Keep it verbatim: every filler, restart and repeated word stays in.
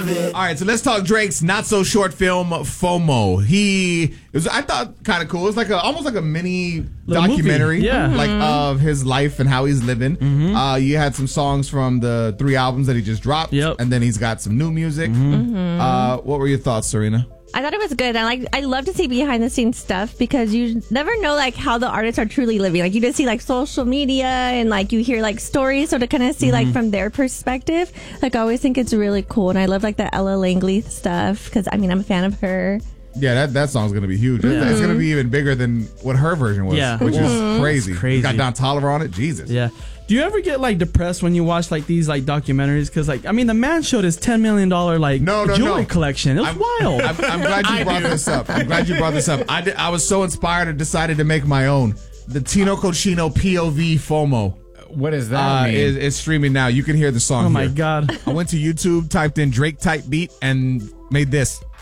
of it. All right, so let's talk Drake's not so short film FOMO. He it was I thought kind of cool. It was like a almost like a mini Little documentary, movie. Yeah. like of his life and how he's living. Mm-hmm. Uh, you had some songs from the three albums that he just dropped, Yep. and then he's got some new music. Mm-hmm. Uh, what were your thoughts, Serena? I thought it was good. I like. I love to see behind the scenes stuff because you never know like how the artists are truly living. Like you just see like social media and like you hear like stories, so to kind of see Mm-hmm. like from their perspective. Like I always think it's really cool, and I love like the Ella Langley stuff because I mean I'm a fan of her. Yeah, that, that song's gonna be huge. Yeah. It's gonna be even bigger than what her version was, Yeah. which Mhm. is crazy. It's crazy. You got Don Toliver on it. Jesus. Yeah. Do you ever get like depressed when you watch like these like documentaries? Because like I mean, the man showed his ten million dollar like No, no, jewelry no. collection. It was I'm, wild. I'm, I'm glad you brought this up. I'm glad you brought this up. I, did, I was so inspired and decided to make my own. The Tino Cochino P O V FOMO. What is that Uh, mean? is, is streaming now. You can hear the song. Oh my here. god. I went to YouTube, typed in Drake type beat, and made this.